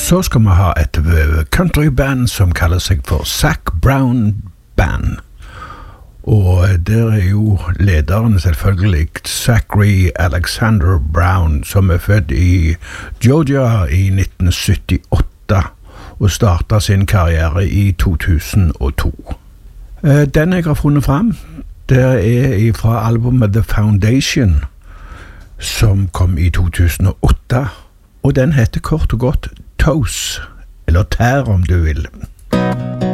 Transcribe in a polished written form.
Så skal vi ha et countryband som kaller seg for Zac Brown Band. Og der jo lederen selvfølgelig Zachary Alexander Brown, som født i Georgia i 1978 og startet sin karriere i 2002. Den jeg har funnet frem, det fra albumet The Foundation, som kom i 2008, og den heter kort og godt Toes, eller Tær om du vil.